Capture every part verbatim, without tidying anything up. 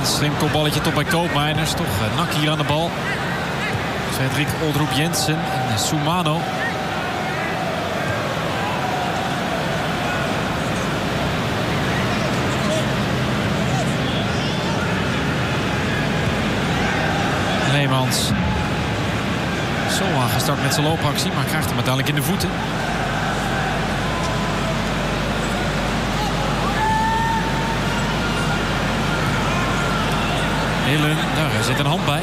Slim kopballetje tot bij Koopmeiners. Toch uh, Nak hier aan de bal. Frederik Oldroep Jensen en uh, Soumano. Leemans. Soa gestart met zijn loopactie, maar krijgt hem uiteindelijk in de voeten. Hillen, daar zit een hand bij.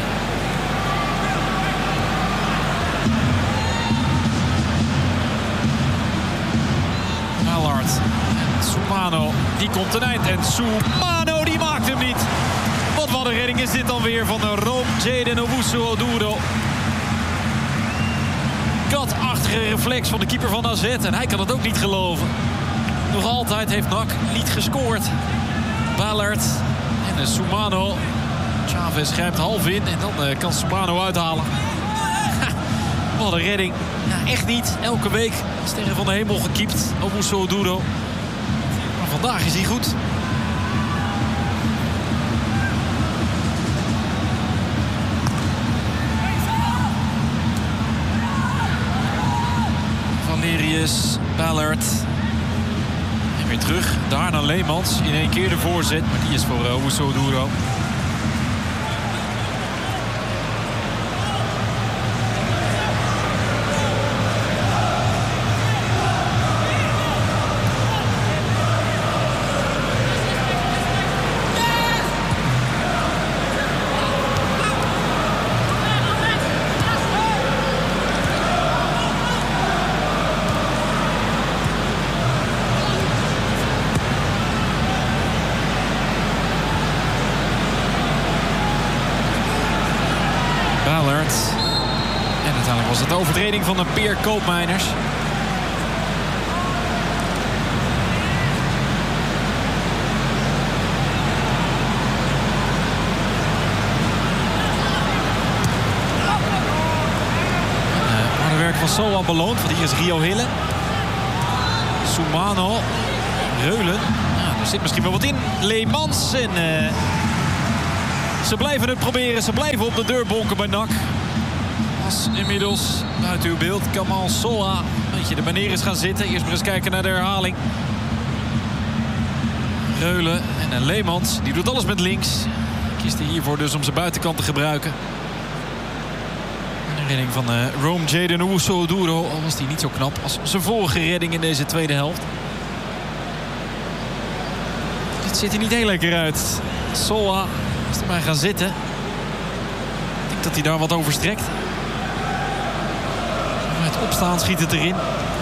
Allard. En Soumano, die komt een eind. En Soumano, die maakt hem niet. Wat wat een redding is dit dan weer van de Rome Jaden Owusu-Oduro. Katachtige reflex van de keeper van A Z. En hij kan het ook niet geloven. Nog altijd heeft N A C niet gescoord. Ballard en Soumano. Chavez grijpt half in en dan uh, kan Soumano uithalen. Ha, wat een redding. Ja, echt niet. Elke week sterren van de hemel gekiept. Owusu-Oduro. Maar vandaag is hij goed. Valerius, Ballard. En weer terug. Daar naar Leemans. In één keer de voorzet. Maar die is voor uh, Owusu-Oduro. En uiteindelijk was het de overtreding van de Peer Koopmeiners. Uh, harde werk van Soa beloond, want hier is Rio Hille. Soumano. Reulen. Ja, er zit misschien wel wat in. Leemans en... Uh, Ze blijven het proberen. Ze blijven op de deur bonken bij N A C. Als inmiddels buiten uw beeld Kamal Soa een beetje er beneden is gaan zitten. Eerst maar eens kijken naar de herhaling. Reulen en een Leemans. Die doet alles met links. Kiest hij hiervoor dus om zijn buitenkant te gebruiken. De redding van uh, Rome Jaden Owusu-Oduro. Al was die niet zo knap als zijn vorige redding in deze tweede helft. Dit ziet er niet heel lekker uit. Soa is erbij gaan zitten. Ik denk dat hij daar wat over strekt. Bij het opstaan schiet het erin.